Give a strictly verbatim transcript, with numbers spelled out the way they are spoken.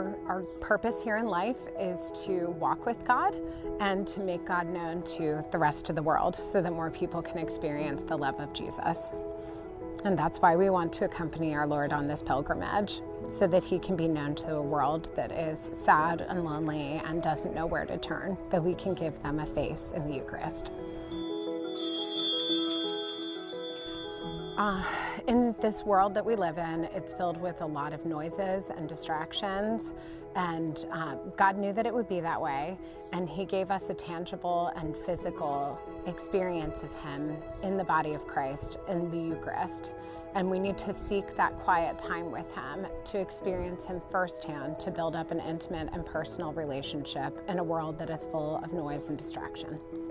our, our purpose here in life is to walk with God and to make God known to the rest of the world so that more people can experience the love of Jesus. And that's why we want to accompany our Lord on this pilgrimage, so that he can be known to a world that is sad and lonely and doesn't know where to turn, that we can give them a face in the Eucharist. Uh, in this world that we live in, it's filled with a lot of noises and distractions, and uh, God knew that it would be that way, and he gave us a tangible and physical experience of him in the body of Christ, in the Eucharist. And we need to seek that quiet time with him, to experience him firsthand, to build up an intimate and personal relationship in a world that is full of noise and distraction.